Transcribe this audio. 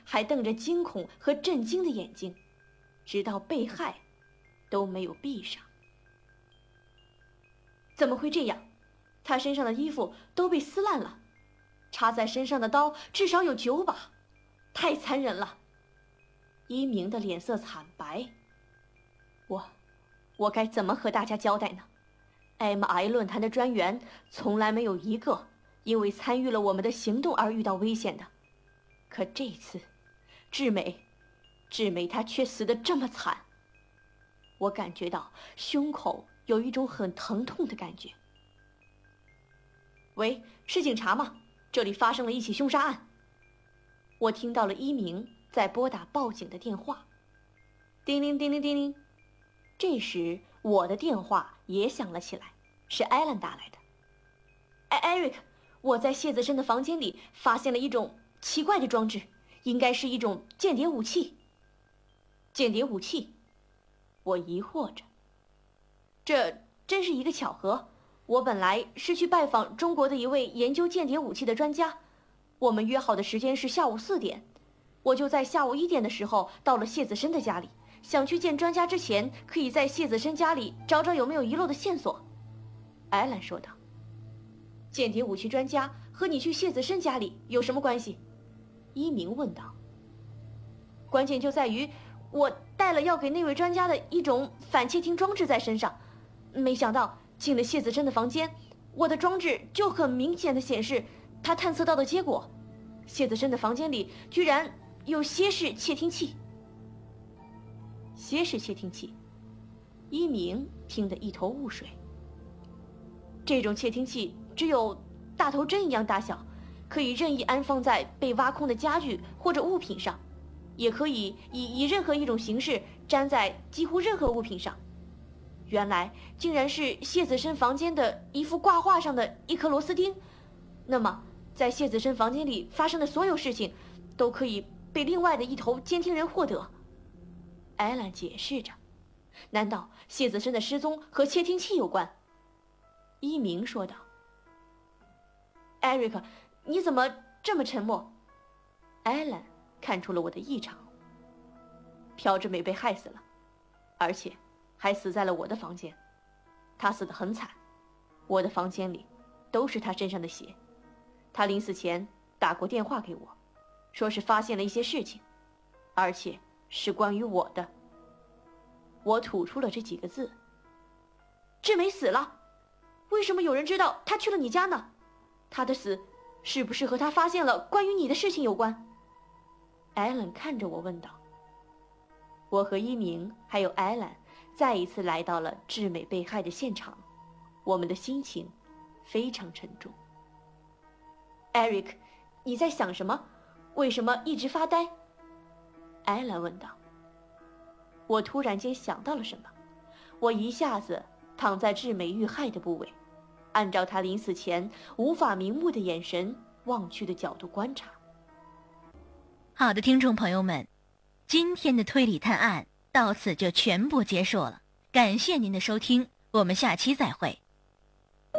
还瞪着惊恐和震惊的眼睛，直到被害都没有闭上。怎么会这样？他身上的衣服都被撕烂了，插在身上的刀至少有9把，太残忍了。一鸣的脸色惨白。我该怎么和大家交代呢？MI 论坛的专员从来没有一个因为参与了我们的行动而遇到危险的，可这次志美她却死得这么惨。我感觉到胸口有一种很疼痛的感觉。喂，是警察吗？这里发生了一起凶杀案。我听到了一鸣在拨打报警的电话。叮铃叮铃叮铃。这时我的电话也响了起来，是艾伦打来的。Eric， 我在谢子深的房间里发现了一种奇怪的装置，应该是一种间谍武器。间谍武器？我疑惑着。这真是一个巧合。我本来是去拜访中国的一位研究间谍武器的专家，我们约好的时间是下午4点，我就在下午1点的时候到了谢子深的家里，想去见专家之前，可以在谢子深家里找找有没有遗漏的线索。艾兰说道。间谍武器专家和你去谢子深家里有什么关系？一鸣问道。关键就在于我带了要给那位专家的一种反窃听装置在身上，没想到进了谢子深的房间，我的装置就很明显的显示他探测到的结果。谢子深的房间里居然有蝎式窃听器。蝎式窃听器？一鸣听得一头雾水。这种窃听器只有大头针一样大小，可以任意安放在被挖空的家具或者物品上，也可以以任何一种形式粘在几乎任何物品上。原来竟然是谢子深房间的一幅挂画上的一颗螺丝钉。那么在谢子深房间里发生的所有事情都可以被另外的一头监听人获得。艾兰解释着。难道谢子深的失踪和窃听器有关？一鸣说道。艾瑞克，你怎么这么沉默？艾兰看出了我的异常。朴智美被害死了，而且还死在了我的房间。她死得很惨，我的房间里都是她身上的血。她临死前打过电话给我，说是发现了一些事情，而且是关于我的。我吐出了这几个字。智美死了？为什么有人知道她去了你家呢？她的死是不是和她发现了关于你的事情有关？艾伦看着我问道。我和一鸣还有艾兰再一次来到了智美被害的现场，我们的心情非常沉重。Eric， 你在想什么？为什么一直发呆？艾兰问道。我突然间想到了什么，我一下子躺在智美遇害的部位，按照她临死前无法瞑目的眼神望去的角度观察。 好的，听众朋友们，今天的推理探案到此就全部结束了，感谢您的收听，我们下期再会。